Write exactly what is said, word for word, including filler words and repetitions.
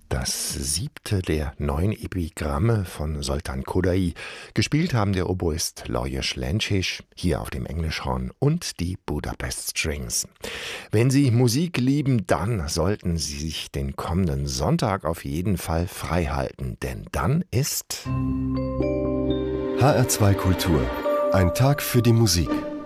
Das siebte der neun Epigramme von Zoltán Kodály. Gespielt haben der Oboist Lajos Lencsés, hier auf dem Englischhorn, und die Budapest Strings. Wenn Sie Musik lieben, dann sollten Sie sich den kommenden Sonntag auf jeden Fall frei halten, denn dann ist H R zwei Kultur. Ein Tag für die Musik.